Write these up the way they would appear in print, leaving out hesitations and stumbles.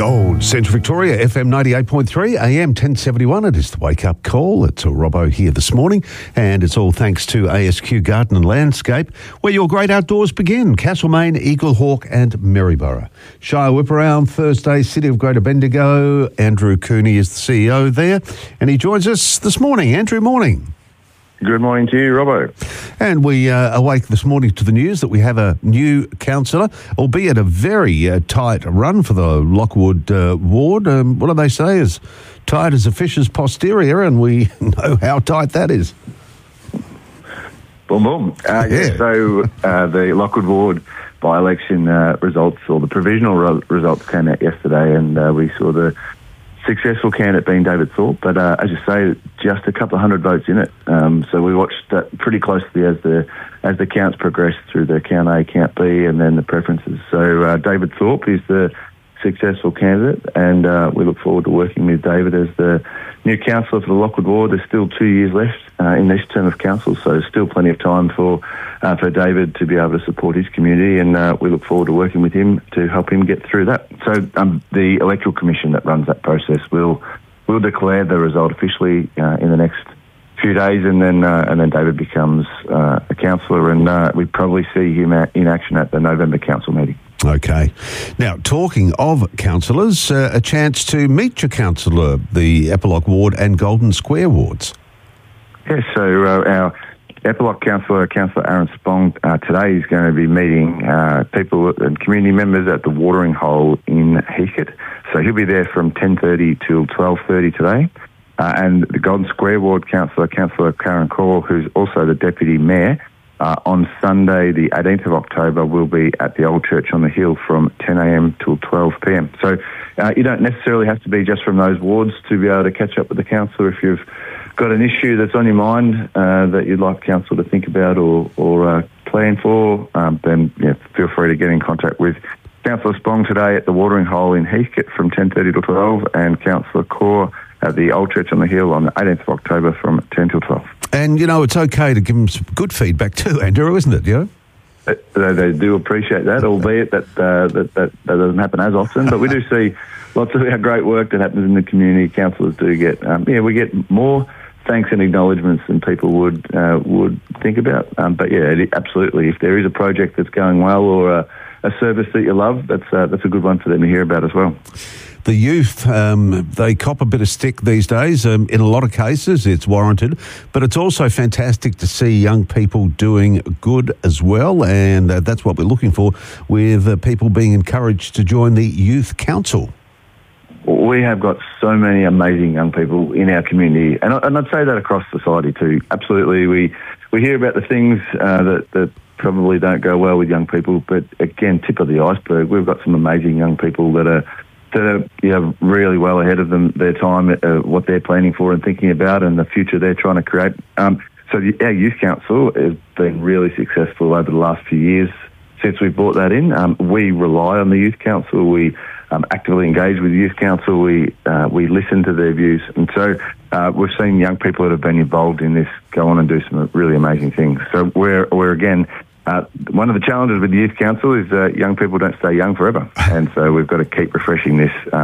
Gold, Central Victoria, FM 98.3, AM 1071. It is the wake-up call. It's Robbo here this morning, and it's all thanks to ASQ Garden and Landscape, where your great outdoors begin. Castlemaine, Eaglehawk and Maryborough. Shire Whip around Thursday, City of Greater Bendigo. Andrew Cooney is the CEO there, and he joins us this morning. Andrew, morning. Good morning to you, Robbo. And we awake this morning to the news that we have a new councillor, albeit a very tight run for the Lockwood ward. What do they say? As tight as a fish's posterior, and we know how tight that is. Boom, boom. So the Lockwood ward by-election results, or the provisional results, came out yesterday, and we saw the successful candidate being David Thorpe, but as you say, just a couple of hundred votes in it. So we watched that pretty closely as the counts progressed through the count A, count B, and then the preferences. So David Thorpe is the successful candidate, and we look forward to working with David as the new councillor for the Lockwood ward. There's still 2 years left in this term of council, so there's still plenty of time for David to be able to support his community, and we look forward to working with him to help him get through that. So the Electoral Commission that runs that process will declare the result officially in the next few days, and then David becomes a councillor, and we probably see him in action at the November council meeting. Okay. Now, talking of councillors, a chance to meet your councillor, the Eppalock ward and Golden Square wards. Yes, so our Eppalock councillor, Councillor Aaron Spong, today is going to be meeting people and community members at the watering hole in Heathcote. So he'll be there from 10:30 till 12:30 today. And the Golden Square ward councillor, Councillor Karen Call, who's also the deputy mayor, on Sunday, the 18th of October, will be at the Old Church on the Hill from 10 a.m. till 12 p.m. So you don't necessarily have to be just from those wards to be able to catch up with the councillor. If you've got an issue that's on your mind that you'd like council to think about or plan for, then feel free to get in contact with Councillor Spong today at the watering hole in Heathcote from 10:30 to 12, and Councillor Core at the Old Church on the Hill on the 18th of October from 10 till 12. And, it's okay to give them some good feedback too, Andrew, isn't it, They do appreciate that, albeit that doesn't happen as often. But we do see lots of our great work that happens in the community. Councillors do get, we get more thanks and acknowledgements than people would think about. Absolutely. If there is a project that's going well or a service that you love, that's a good one for them to hear about as well. The youth, they cop a bit of stick these days. In a lot of cases, it's warranted, but it's also fantastic to see young people doing good as well, and that's what we're looking for with people being encouraged to join the Youth Council. We have got so many amazing young people in our community, and I'd say that across society too. Absolutely, we hear about the things that probably don't go well with young people, but again, tip of the iceberg, we've got some amazing young people that are really well ahead of their time, what they're planning for and thinking about, and the future they're trying to create. So our Youth Council has been really successful over the last few years since we brought that in. We rely on the Youth Council. We actively engage with the Youth Council. We listen to their views, and so we've seen young people that have been involved in this go on and do some really amazing things. So we're again. One of the challenges with the Youth Council is that young people don't stay young forever, and so we've got to keep refreshing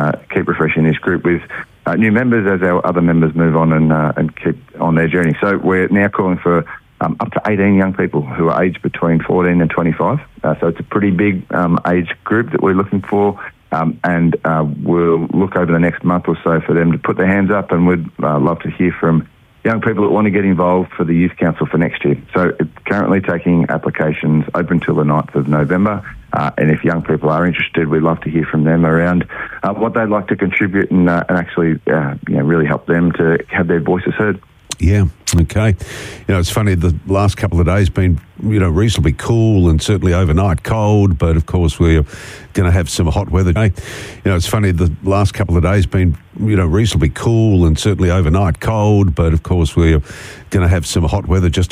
this group with new members as our other members move on and keep on their journey. So we're now calling for up to 18 young people who are aged between 14 and 25. So it's a pretty big age group that we're looking for, and we'll look over the next month or so for them to put their hands up, and we'd love to hear from young people that want to get involved for the Youth Council for next year. So it's currently taking applications open till the 9th of November. And if young people are interested, we'd love to hear from them around what they'd like to contribute and actually really help them to have their voices heard. Yeah, okay. It's funny, the last couple of days been, reasonably cool and certainly overnight cold, but of course we're going to have some hot weather. It's funny, the last couple of days been, reasonably cool and certainly overnight cold, but of course we're going to have some hot weather just